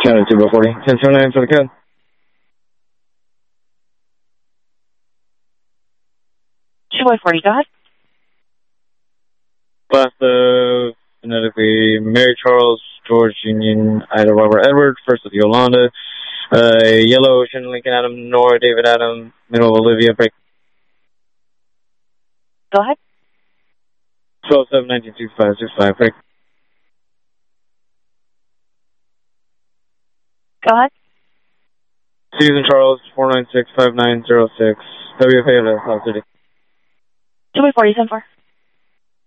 Counted 2 by 40. 1079 for the code. Two by 40, go ahead. Class of phonetically Mary Charles, George Union, Ida Robert Edward, first of Yolanda, Yellow Ocean, Lincoln Adam, Nora David Adam, middle of Olivia, break. Go ahead. 12-7-19-25-65, break. Go ahead. Susan Charles, 496-5906, WFA of South City. 2 by 40, 10-4.